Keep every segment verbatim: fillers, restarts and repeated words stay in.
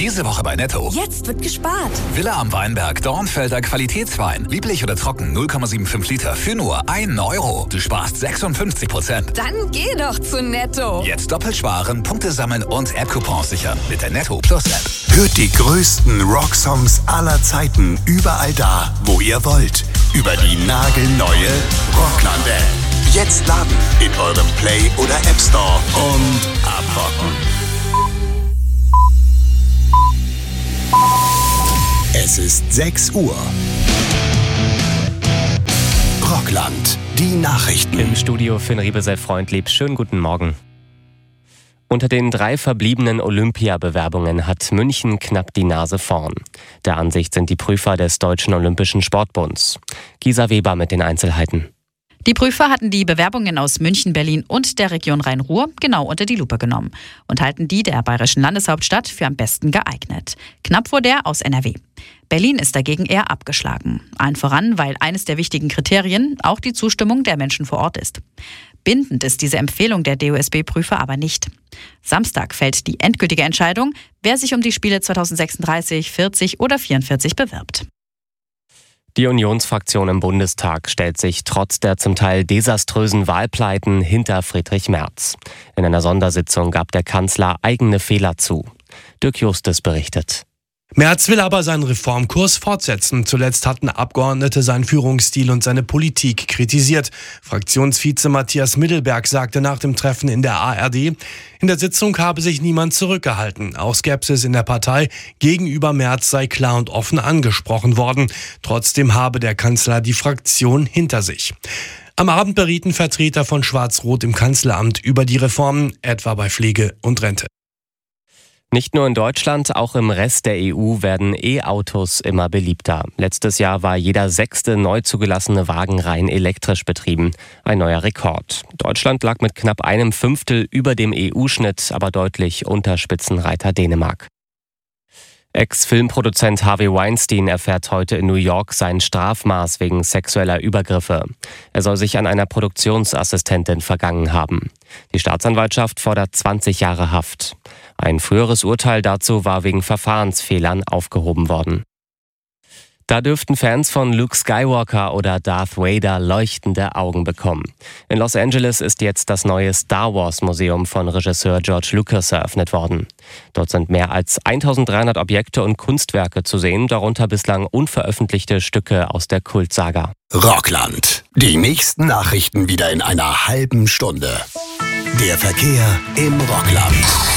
Diese Woche bei Netto. Jetzt wird gespart. Villa am Weinberg, Dornfelder Qualitätswein. Lieblich oder trocken, null Komma fünfundsiebzig Liter für nur einen Euro. Du sparst sechsundfünfzig Prozent. Dann geh doch zu Netto. Jetzt doppelt sparen, Punkte sammeln und App-Coupons sichern mit der Netto Plus App. Hört die größten Rocksongs aller Zeiten überall da, wo ihr wollt. Über die nagelneue Rockland-App. Jetzt laden in eurem Play- oder App Store und abrocken. Es ist sechs Uhr. Rockland, die Nachrichten. Im Studio Finn Riebesell-Freundlieb. Schönen guten Morgen. Unter den drei verbliebenen Olympiabewerbungen hat München knapp die Nase vorn. Der Ansicht sind die Prüfer des Deutschen Olympischen Sportbunds. Gisa Weber mit den Einzelheiten. Die Prüfer hatten die Bewerbungen aus München, Berlin und der Region Rhein-Ruhr genau unter die Lupe genommen und halten die der bayerischen Landeshauptstadt für am besten geeignet. Knapp vor der aus N R W. Berlin ist dagegen eher abgeschlagen. Allen voran, weil eines der wichtigen Kriterien auch die Zustimmung der Menschen vor Ort ist. Bindend ist diese Empfehlung der D O S B-Prüfer aber nicht. Samstag fällt die endgültige Entscheidung, wer sich um die Spiele zweitausendsechsunddreißig, vierzig oder vierundvierzig bewirbt. Die Unionsfraktion im Bundestag stellt sich trotz der zum Teil desaströsen Wahlpleiten hinter Friedrich Merz. In einer Sondersitzung gab der Kanzler eigene Fehler zu. Dirk Justus berichtet. Merz will aber seinen Reformkurs fortsetzen. Zuletzt hatten Abgeordnete seinen Führungsstil und seine Politik kritisiert. Fraktionsvize Matthias Middelberg sagte nach dem Treffen in der A R D, in der Sitzung habe sich niemand zurückgehalten. Auch Skepsis in der Partei gegenüber Merz sei klar und offen angesprochen worden. Trotzdem habe der Kanzler die Fraktion hinter sich. Am Abend berieten Vertreter von Schwarz-Rot im Kanzleramt über die Reformen, etwa bei Pflege und Rente. Nicht nur in Deutschland, auch im Rest der E U werden E-Autos immer beliebter. Letztes Jahr war jeder sechste neu zugelassene Wagen rein elektrisch betrieben. Ein neuer Rekord. Deutschland lag mit knapp einem Fünftel über dem E U-Schnitt, aber deutlich unter Spitzenreiter Dänemark. Ex-Filmproduzent Harvey Weinstein erfährt heute in New York sein Strafmaß wegen sexueller Übergriffe. Er soll sich an einer Produktionsassistentin vergangen haben. Die Staatsanwaltschaft fordert zwanzig Jahre Haft. Ein früheres Urteil dazu war wegen Verfahrensfehlern aufgehoben worden. Da dürften Fans von Luke Skywalker oder Darth Vader leuchtende Augen bekommen. In Los Angeles ist jetzt das neue Star Wars Museum von Regisseur George Lucas eröffnet worden. Dort sind mehr als eintausenddreihundert Objekte und Kunstwerke zu sehen, darunter bislang unveröffentlichte Stücke aus der Kultsaga. Rockland, die nächsten Nachrichten wieder in einer halben Stunde. Der Verkehr im Rockland.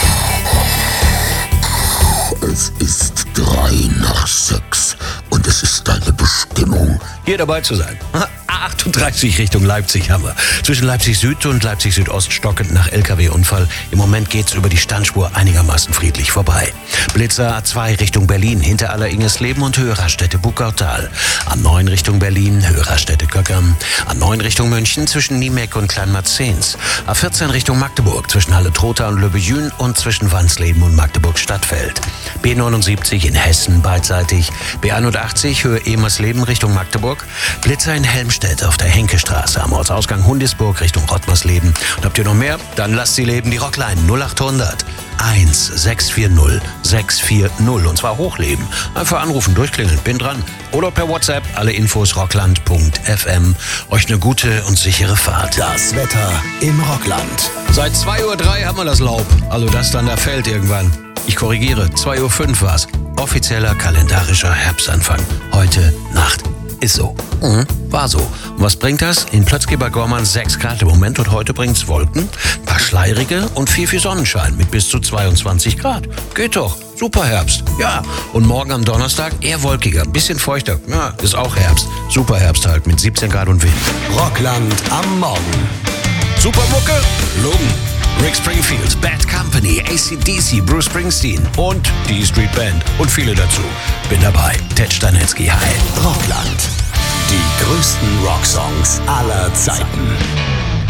Es ist drei nach sechs und es ist deine Bestimmung, hier dabei zu sein. A achtunddreißig Richtung Leipzig haben wir. Zwischen Leipzig Süd und Leipzig Südost stockend nach L K W-Unfall. Im Moment geht's über die Standspur einigermaßen friedlich vorbei. Blitzer A zwei Richtung Berlin, hinter Aller-Ingesleben und Hörerstätte Buckautal. A neun Richtung Berlin, Hörerstätte Köckern. A neun Richtung München zwischen Niemek und Kleinmarzens. A vierzehn Richtung Magdeburg zwischen Halle-Trotha und Löbejün und zwischen Wansleben und Magdeburg-Stadtfeld. B neunundsiebzig in Hessen beidseitig. B einundachtzig Höhe Emersleben Richtung Magdeburg. Blitzer in Helmstedt auf der Henkestraße am Ortsausgang Hundisburg Richtung Rottmarsleben. Und habt ihr noch mehr? Dann lasst sie leben, die Rockline null achthundert eins sechs vier null sechs vier null und zwar hochleben. Einfach anrufen, durchklingeln, bin dran. Oder per WhatsApp, alle Infos rockland punkt f m. Euch eine gute und sichere Fahrt. Das Wetter im Rockland. Seit zwei Uhr drei haben wir das Laub. Also das dann da fällt irgendwann. Ich korrigiere, zwei Uhr fünf war's. Offizieller kalendarischer Herbstanfang. Heute Nacht. Ist so. Mhm, war so. Und was bringt das? In Plötzky bei Gormann sechs Grad im Moment und heute bringt's Wolken, ein paar schleierige und viel, viel Sonnenschein mit bis zu zweiundzwanzig Grad. Geht doch. Super Herbst. Ja. Und morgen am Donnerstag eher wolkiger, ein bisschen feuchter. Ja, ist auch Herbst. Super Herbst halt mit siebzehn Grad und Wind. Rockland am Morgen. Super Mucke. Logen. Rick Springfield, Bad Company, A C D C, Bruce Springsteen und die Street Band und viele dazu. Bin dabei. Ted Stanetzky, hi. Rockland. Die größten Rocksongs aller Zeiten.